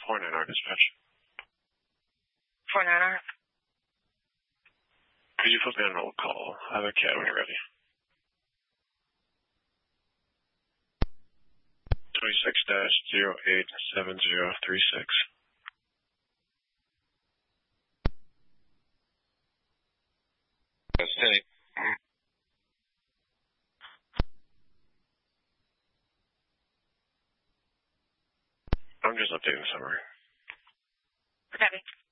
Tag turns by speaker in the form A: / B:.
A: 49R dispatch.
B: 49R.
A: Could you put me on roll call? I have a cat when you're ready. 26-087036.
C: That's 10.
A: I'm just updating the summary.
B: Copy.